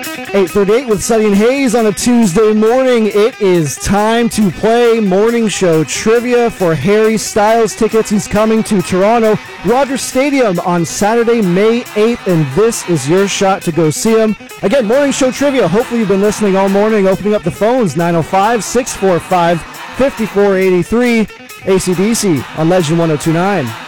8:38 with Sunny and Hayes on a Tuesday morning. It is time to play morning show trivia for Harry Styles tickets. He's coming to Toronto Rogers Stadium on Saturday, May 8th, and this is your shot to go see him. Again, morning show trivia. Hopefully you've been listening all morning. Opening up the phones, 905-645-5483. AC/DC on Legend 102.9.